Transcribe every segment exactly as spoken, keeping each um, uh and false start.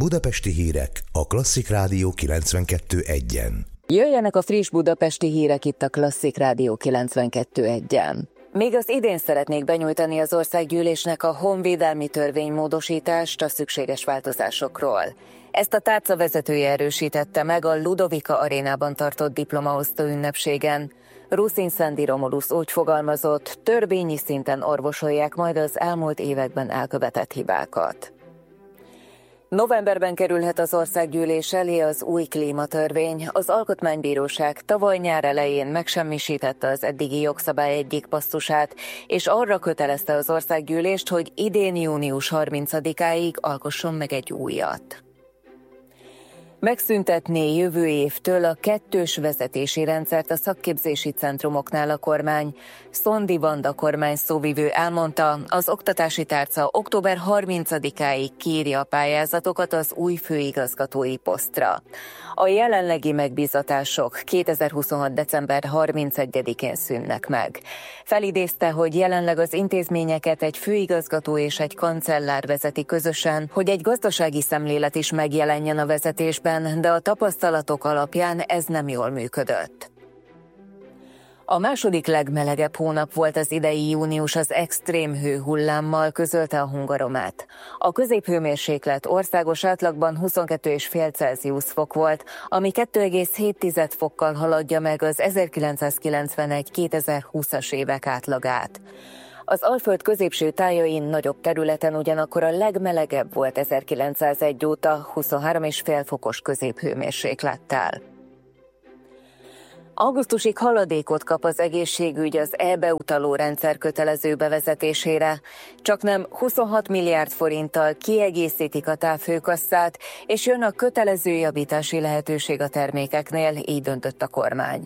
Budapesti hírek a Klasszik Rádió kilencvenkettő egyen. Jöjjenek a friss budapesti hírek itt a Klasszik Rádió kilencvenkettő egyen. Még az idén szeretnék benyújtani az országgyűlésnek a honvédelmi törvénymódosítást a szükséges változásokról. Ezt a tárca vezetője erősítette meg a Ludovika arénában tartott diplomaosztó ünnepségen. Ruszin Szendi Romulusz úgy fogalmazott, törvényi szinten orvosolják majd az elmúlt években elkövetett hibákat. Novemberben kerülhet az országgyűlés elé az új klímatörvény. Az Alkotmánybíróság tavaly nyár elején megsemmisítette az eddigi jogszabály egyik passzusát, és arra kötelezte az országgyűlést, hogy idén június harmincadikáig alkosson meg egy újat. Megszüntetné jövő évtől a kettős vezetési rendszert a szakképzési centrumoknál a kormány. Szondi Vanda kormány szóvivő elmondta, az oktatási tárca október harmincadikáig kiírja a pályázatokat az új főigazgatói posztra. A jelenlegi megbízatások kétezer-huszonhat december harmincegyedikén szűnnek meg. Felidézte, hogy jelenleg az intézményeket egy főigazgató és egy kancellár vezeti közösen, hogy egy gazdasági szemlélet is megjelenjen a vezetésben, de a tapasztalatok alapján ez nem jól működött. A második legmelegebb hónap volt az idei június az extrém hőhullámmal, közölte a Hungaromat. A középhőmérséklet országos átlagban huszonkettő egész öt Celsius fok volt, ami kettő egész hét fokkal haladja meg az ezerkilencszázkilencvenegy kétezer-húszas évek átlagát. Az Alföld középső tájain nagyobb területen ugyanakkor a legmelegebb volt ezerkilencszázegy óta, huszonhárom egész öt fokos középhőmérséklettel. Augusztusig haladékot kap az egészségügy az e-beutaló rendszer kötelező bevezetésére. Csaknem huszonhat milliárd forinttal kiegészítik a távfőkasszát, és jön a kötelező javítási lehetőség a termékeknél, így döntött a kormány.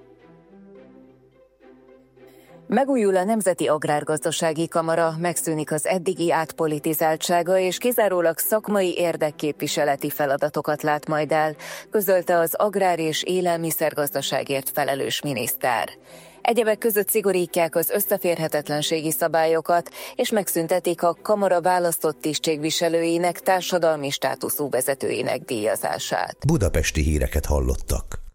Megújul a Nemzeti Agrárgazdasági Kamara, megszűnik az eddigi átpolitizáltsága, és kizárólag szakmai érdekképviseleti feladatokat lát majd el, közölte az agrár- és élelmiszergazdaságért felelős miniszter. Egyebek között szigorítják az összeférhetetlenségi szabályokat, és megszüntetik a kamara választott tisztségviselőinek társadalmi státuszú vezetőinek díjazását. Budapesti híreket hallottak.